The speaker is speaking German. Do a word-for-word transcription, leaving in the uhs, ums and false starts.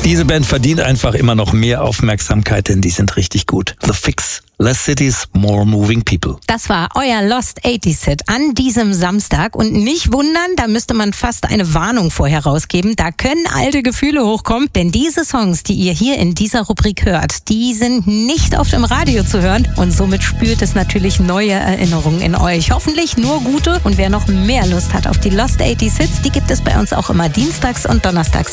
Diese Band verdient einfach immer noch mehr Aufmerksamkeit, denn die sind richtig gut. The Fix. Less Cities, More Moving People. Das war euer Lost achtziger Hit an diesem Samstag. Und nicht wundern, da müsste man fast eine Warnung vorher rausgeben. Da können alte Gefühle hochkommen. Denn diese Songs, die ihr hier in dieser Rubrik hört, die sind nicht oft im Radio zu hören. Und somit spürt es natürlich neue Erinnerungen in euch. Hoffentlich nur gute. Und wer noch mehr Lust hat auf die Lost achtziger Hits, die gibt es bei uns auch immer dienstags und donnerstags